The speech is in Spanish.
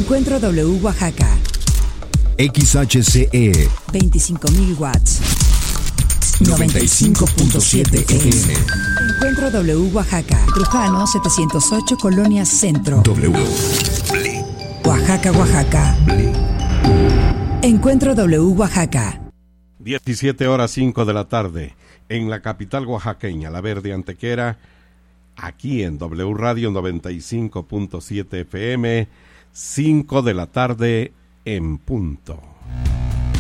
Encuentro W Oaxaca. XHCE 25.000 watts. 95.7 FM. Encuentro W Oaxaca. Trujano 708 Colonia Centro. W. Oaxaca, Oaxaca. Encuentro W Oaxaca. 17:05 de la tarde en la capital oaxaqueña, La Verde Antequera, aquí en W Radio 95.7 FM, 5 de la tarde en punto.